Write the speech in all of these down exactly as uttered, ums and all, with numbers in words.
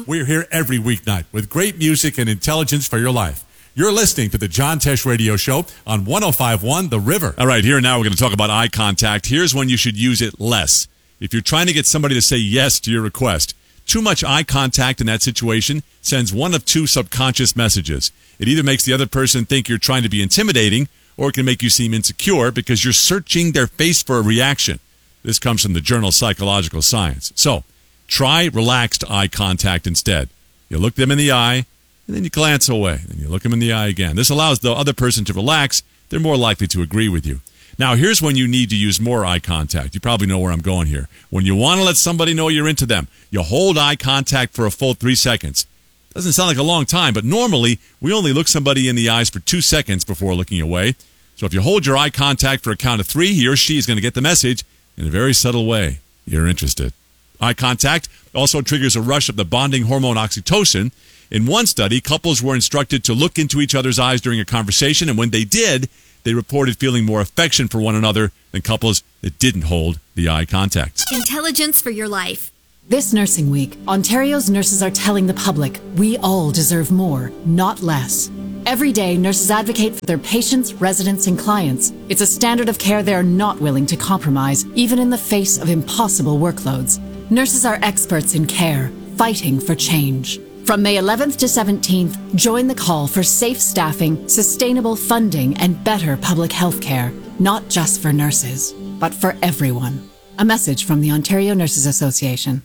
We're here every weeknight with great music and intelligence for your life. You're listening to the John Tesh Radio Show on one oh five point one The River. All right, here and now we're going to talk about eye contact. Here's when you should use it less. If you're trying to get somebody to say yes to your request, too much eye contact in that situation sends one of two subconscious messages. It either makes the other person think you're trying to be intimidating, or it can make you seem insecure because you're searching their face for a reaction. This comes from the journal Psychological Science. So, try relaxed eye contact instead. You look them in the eye, and then you glance away. Then you look them in the eye again. This allows the other person to relax. They're more likely to agree with you. Now, here's when you need to use more eye contact. You probably know where I'm going here. When you want to let somebody know you're into them, you hold eye contact for a full three seconds. Doesn't sound like a long time, but normally we only look somebody in the eyes for two seconds before looking away. So if you hold your eye contact for a count of three, he or she is going to get the message in a very subtle way. You're interested. Eye contact also triggers a rush of the bonding hormone oxytocin. In one study, couples were instructed to look into each other's eyes during a conversation, and when they did, they reported feeling more affection for one another than couples that didn't hold the eye contact. Intelligence for your life. This Nursing Week, Ontario's nurses are telling the public we all deserve more, not less. Every day, nurses advocate for their patients, residents, and clients. It's a standard of care they are not willing to compromise, even in the face of impossible workloads. Nurses are experts in care, fighting for change. From May eleventh to seventeenth, join the call for safe staffing, sustainable funding, and better public health care, not just for nurses, but for everyone. A message from the Ontario Nurses Association.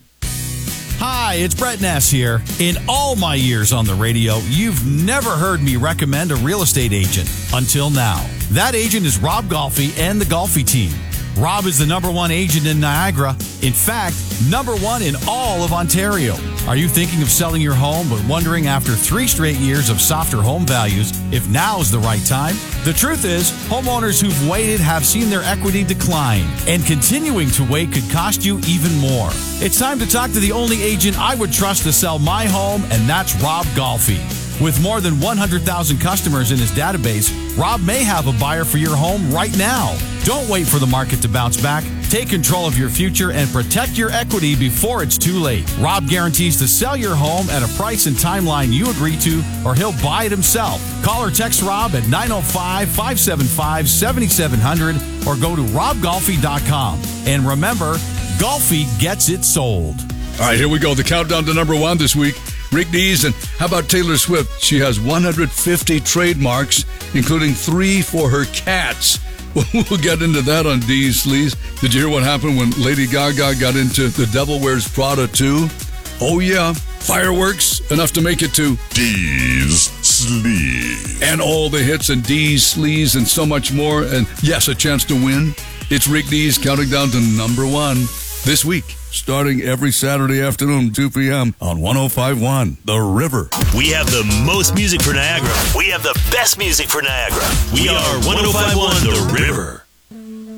Hi, it's Brett Ness here. In all my years on the radio, you've never heard me recommend a real estate agent until now. That agent is Rob Golfi and the Golfi team. Rob is the number one agent in Niagara. In fact, number one in all of Ontario. Are you thinking of selling your home but wondering after three straight years of softer home values if now is the right time? The truth is, homeowners who've waited have seen their equity decline, and continuing to wait could cost you even more. It's time to talk to the only agent I would trust to sell my home, and that's Rob Golfi. With more than one hundred thousand customers in his database, Rob may have a buyer for your home right now. Don't wait for the market to bounce back. Take control of your future and protect your equity before it's too late. Rob guarantees to sell your home at a price and timeline you agree to, or he'll buy it himself. Call or text Rob at nine oh five, five seven five, seven seven zero zero or go to rob golfi dot com. And remember, Golfi gets it sold. All right, here we go. The countdown to number one this week. Rick Dees, and how about Taylor Swift? She has one hundred fifty trademarks, including three for her cats. We'll get into that on Dees Sleaze. Did you hear what happened when Lady Gaga got into The Devil Wears Prada two? Oh yeah, fireworks, enough to make it to Dees Sleaze. And all the hits and Dees Sleaze and so much more. And yes, a chance to win. It's Rick Dees counting down to number one this week, starting every Saturday afternoon, two p.m. on one oh five point one The River. We have the most music for Niagara. We have the best music for Niagara. We are one oh five point one The River.